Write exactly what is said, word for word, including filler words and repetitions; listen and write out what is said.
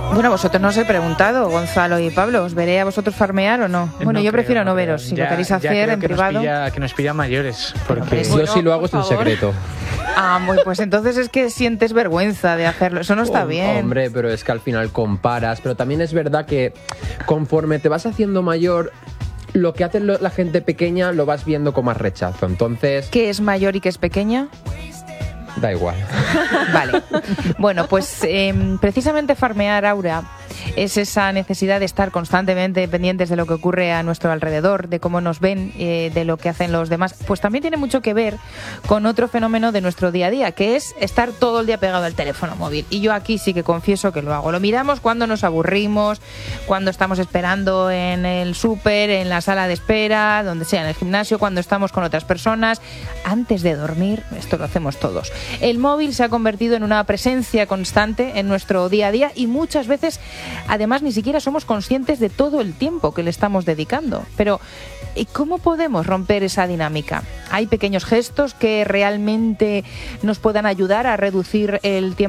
Bueno, vosotros no os he preguntado, Gonzalo y Pablo, ¿os veré a vosotros farmear o no? Bueno, no yo prefiero creo, no veros, si ya, lo queréis ya hacer creo en que privado. Nos pilla, que nos pilla mayores, porque... Hombre, Yo bueno, sí lo hago es por en favor. secreto. Ah, muy, pues entonces es que sientes vergüenza de hacerlo, eso no está Hom- bien. Hombre, pero es que al final comparas, pero también es verdad que conforme te vas haciendo mayor, lo que hace lo- la gente pequeña lo vas viendo con más rechazo, entonces ¿Qué es mayor y qué es pequeña? da igual. Vale. Bueno, pues eh, precisamente farmear, Aura, es esa necesidad de estar constantemente pendientes de lo que ocurre a nuestro alrededor, de cómo nos ven, eh, de lo que hacen los demás. Pues también tiene mucho que ver con otro fenómeno de nuestro día a día, que es estar todo el día pegado al teléfono móvil. Y yo aquí sí que confieso que lo hago. Lo miramos cuando nos aburrimos, cuando estamos esperando en el súper, en la sala de espera, donde sea, en el gimnasio, cuando estamos con otras personas, antes de dormir. Esto lo hacemos todos. El móvil se ha convertido en una presencia constante en nuestro día a día y muchas veces, además, ni siquiera somos conscientes de todo el tiempo que le estamos dedicando. Pero, ¿y cómo podemos romper esa dinámica? ¿Hay pequeños gestos que realmente nos puedan ayudar a reducir el tiempo